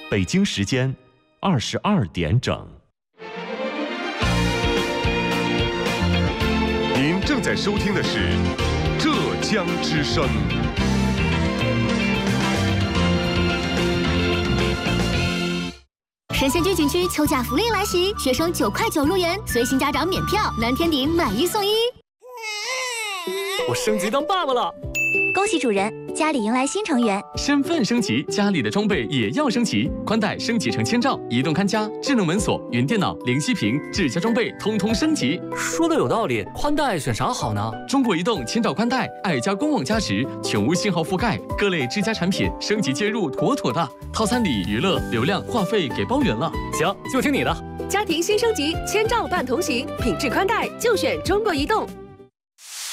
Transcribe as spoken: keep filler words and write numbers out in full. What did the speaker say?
北京时间二十二点整。 您正在收听的是浙江之声。 神仙居景区秋假福利来袭，学生九块九入园，随行家长免票，蓝天顶买一送一。 我升级当爸爸了， 恭喜主人，家里迎来新成员。 身份升级，家里的装备也要升级。宽带升级成千兆，移动看家、智能门锁、云电脑、零息屏、智家装备通通升级。说的有道理，宽带选啥好呢？中国移动千兆宽带，爱家官网加持，全屋信号覆盖，各类智家产品升级接入妥妥的。套餐里娱乐、流量、话费给包圆了。行，就听你的。 家庭新升级，千兆伴同行，品质宽带就选中国移动。